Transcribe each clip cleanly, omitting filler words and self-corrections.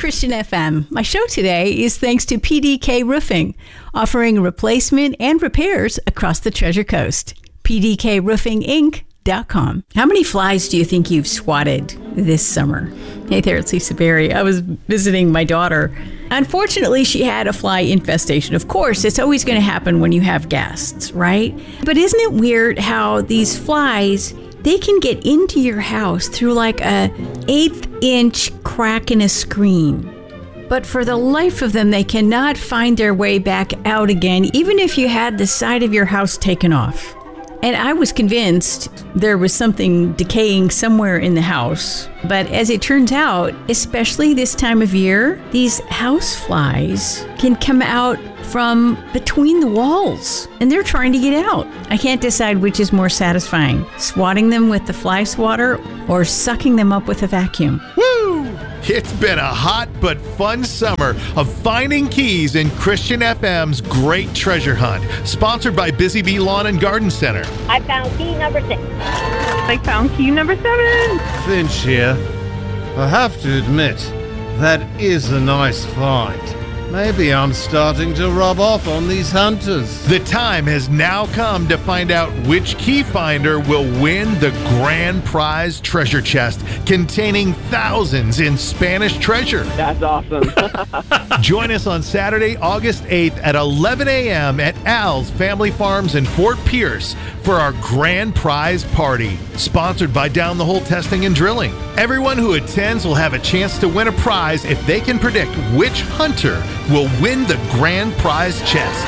Christian FM. My show today is thanks to PDK Roofing, offering replacement and repairs across the Treasure Coast. PDKRoofingInc.com. How many flies do you think you've swatted this summer? Hey there, it's Lisa Berry. I was visiting my daughter. Unfortunately, she had a fly infestation. Of course, it's always going to happen when you have guests, right? But isn't it weird how these flies, they can get into your house through like a 1/8-inch crack in a screen. But for the life of them, they cannot find their way back out again, even if you had the side of your house taken off. And I was convinced there was something decaying somewhere in the house. But as it turns out, especially this time of year, these house flies can come out from between the walls, and they're trying to get out. I can't decide which is more satisfying, swatting them with the fly swatter or sucking them up with a vacuum. Woo! It's been a hot but fun summer of finding keys in Christian FM's Great Treasure Hunt, sponsored by Busy Bee Lawn and Garden Center. I found key number 6. I found key number 7. Finch here. I have to admit, that is a nice find. Maybe I'm starting to rub off on these hunters. The time has now come to find out which key finder will win the grand prize treasure chest containing thousands in Spanish treasure. That's awesome. Join us on Saturday, August 8th at 11 a.m. at Al's Family Farms in Fort Pierce for our grand prize party, sponsored by Down the Hole Testing and Drilling. Everyone who attends will have a chance to win a prize if they can predict which hunter will win the grand prize chest.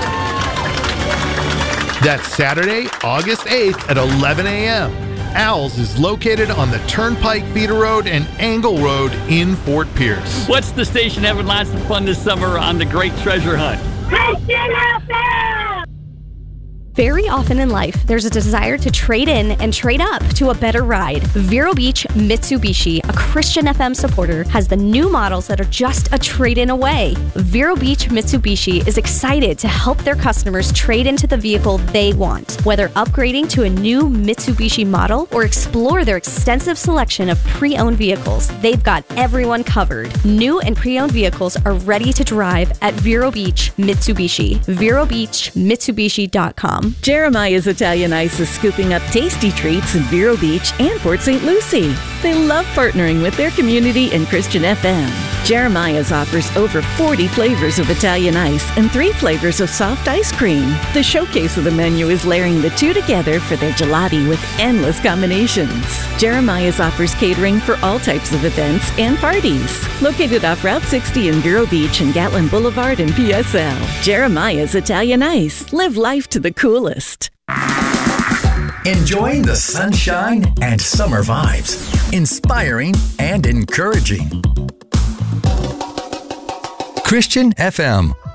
That's Saturday, August 8th at 11 a.m. Al's is located on the Turnpike Feeder Road and Angle Road in Fort Pierce. What's the station having lots of fun this summer on the Great Treasure Hunt? Christian FM! Very often in life, there's a desire to trade in and trade up to a better ride. Vero Beach Mitsubishi, a Christian FM supporter, has the new models that are just a trade-in away. Vero Beach Mitsubishi is excited to help their customers trade into the vehicle they want. Whether upgrading to a new Mitsubishi model or explore their extensive selection of pre-owned vehicles, they've got everyone covered. New and pre-owned vehicles are ready to drive at Vero Beach Mitsubishi. VeroBeachMitsubishi.com. Jeremiah's Italian Ice is scooping up tasty treats in Vero Beach and Port St. Lucie. They love partnering with their community and Christian FM. Jeremiah's offers over 40 flavors of Italian ice and 3 flavors of soft ice cream. The showcase of the menu is layering the two together for their gelati with endless combinations. Jeremiah's offers catering for all types of events and parties. Located off Route 60 in Vero Beach and Gatlin Boulevard in PSL. Jeremiah's Italian Ice. Live life to the coolest. Enjoying the sunshine and summer vibes. Inspiring and encouraging. Christian FM.